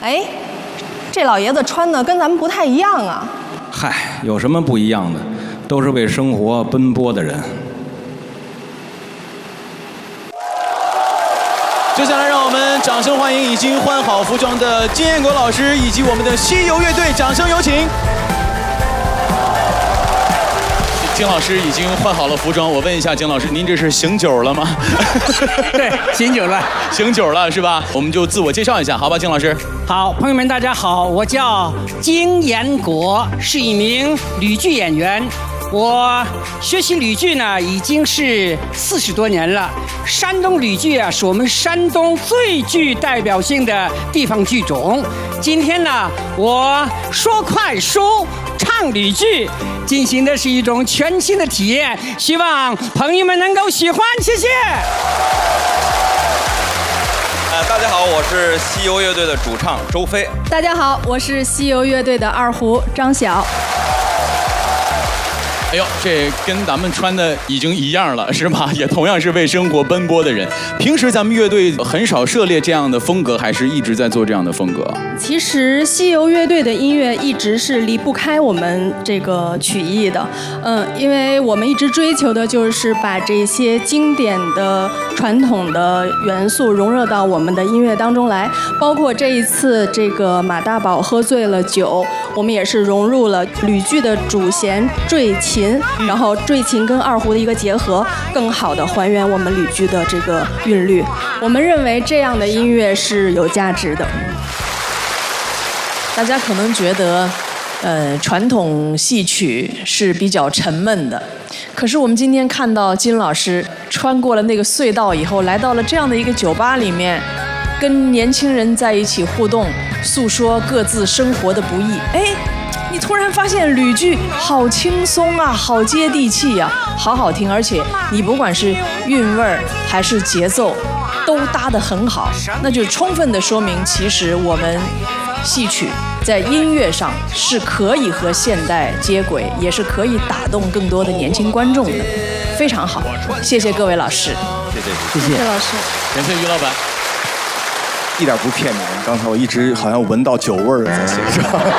哎，这老爷子穿的跟咱们不太一样啊。 嗨，有什么不一样的？都是为生活奔波的人。 接下来，让我们掌声欢迎已经换好服装的金彦国老师以及我们的西游乐队，掌声有请。金老师已经换好了服装，我问一下金老师，您这是醒酒了吗？ 对，醒酒了， 醒酒了是吧？我们就自我介绍一下，好吧，金老师。 好，朋友们，大家好，我叫金彦国，是一名吕剧演员。我学习吕剧呢，已经是40多年了。山东吕剧啊，是我们山东最具代表性的地方剧种。今天呢，我说快书，唱吕剧，进行的是一种全新的体验，希望朋友们能够喜欢，谢谢。 大家好，我是西游乐队的主唱周飞。 大家好，我是西游乐队的二胡张晓。 哎呦，这跟咱们穿的已经一样了，是吧？也同样是为生活奔波的人。平时咱们乐队很少涉猎这样的风格，还是一直在做这样的风格？ 其实西游乐队的音乐一直是离不开我们这个曲艺的，因为我们一直追求的就是把这些经典的传统的元素融入到我们的音乐当中来。包括这一次这个马大宝喝醉了酒，我们也是融入了吕剧的主弦坠琴，然后坠琴跟二胡的一个结合，更好的还原我们吕剧的这个韵律。我们认为这样的音乐是有价值的。 大家可能觉得，传统戏曲是比较沉闷的，可是我们今天看到金老师穿过了那个隧道以后，来到了这样的一个酒吧里面，跟年轻人在一起互动，诉说各自生活的不易。哎，你突然发现吕剧好轻松啊，好接地气啊，好好听，而且你不管是韵味儿还是节奏，都搭得很好，那就充分的说明，其实我们戏曲在音乐上是可以和现代接轨，也是可以打动更多的年轻观众的，非常好。谢谢各位老师， 谢谢老师， 感谢于老板。 一点不骗你们，刚才我一直好像闻到酒味儿在身上。